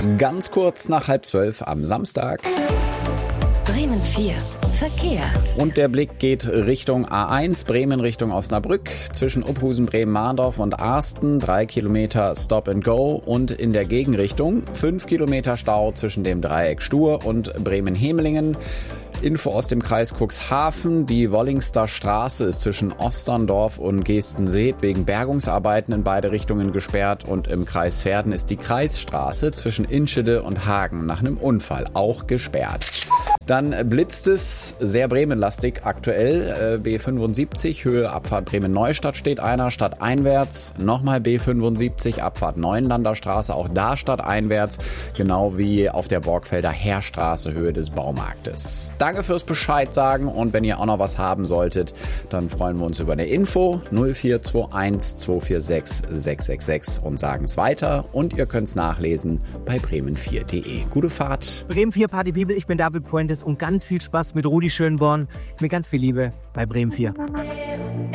Ganz kurz nach 11:30 am Samstag. Bremen 4. Verkehr. Und der Blick geht Richtung A1, Bremen Richtung Osnabrück. Zwischen Uphusen, Bremen-Mahndorf und Arsten 3 Kilometer Stop and Go. Und in der Gegenrichtung 5 Kilometer Stau zwischen dem Dreieck Stur und Bremen-Hemelingen. Info aus dem Kreis Cuxhaven. Die Wollingster Straße ist zwischen Osterndorf und Geestensee wegen Bergungsarbeiten in beide Richtungen gesperrt. Und im Kreis Verden ist die Kreisstraße zwischen Inschede und Hagen nach einem Unfall auch gesperrt. Dann blitzt es, sehr bremenlastig aktuell. B75, Höhe Abfahrt Bremen-Neustadt steht einer, stadteinwärts. Nochmal B75, Abfahrt Neuenlander Straße, auch da stadteinwärts. Genau wie auf der Borgfelder Heerstraße, Höhe des Baumarktes. Danke fürs Bescheid sagen und wenn ihr auch noch was haben solltet, dann freuen wir uns über eine Info 0421 246 666 und sagen es weiter. Und ihr könnt es nachlesen bei bremen4.de. Gute Fahrt. Bremen 4 Party People, ich bin David Puentes und ganz viel Spaß mit Rudi Schönborn. Mir ganz viel Liebe bei Bremen 4.